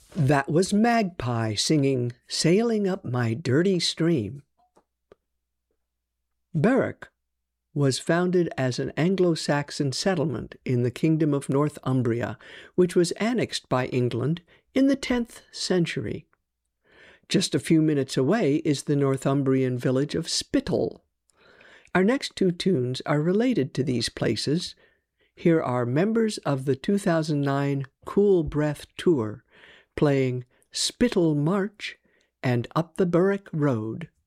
That was Magpie singing Sailing Up My Dirty Stream. Berwick was founded as an Anglo-Saxon settlement in the Kingdom of Northumbria, which was annexed by England in the 10th century. Just a few minutes away is the Northumbrian village of Spittal. Our next two tunes are related to these places. Here are members of the 2009 Cool Breath Tour playing Spittal March and Up the Berwick Road.